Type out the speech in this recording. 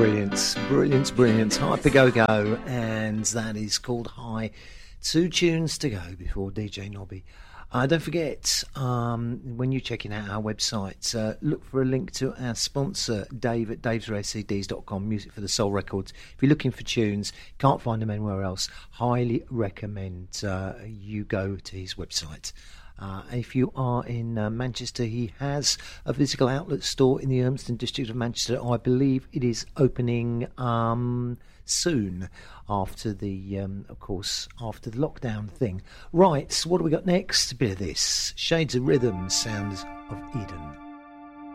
Brilliant. Hyper-Go-Go, and that is called High. 2 tunes to go before DJ Nobby. Don't forget, when you're checking out our website, look for a link to our sponsor, Dave at davesrarecds.com, Music for the Soul Records. If you're looking for tunes, can't find them anywhere else, highly recommend you go to his website. If you are in Manchester, he has a physical outlet store in the Urmston district of Manchester. I believe it is opening soon after the, of course, after the lockdown thing. Right, so what do we got next? A bit of this. Shades of Rhythm, Sounds of Eden.